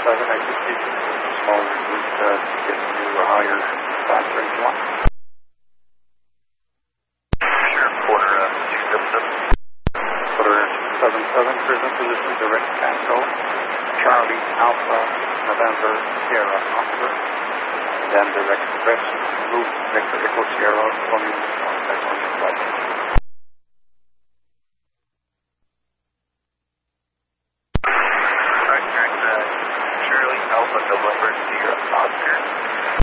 exit station, smaller route to get to a higher, faster if you want. Sure, quarter 277. Quarter 77, present position, direct Tango, Charlie, Alpha, November, Sierra, Oscar, then direct west, route, Victor, Echo, Sierra, Romeo, contact on your flight. Charlie, Alpha, November, Sierra, Oscar.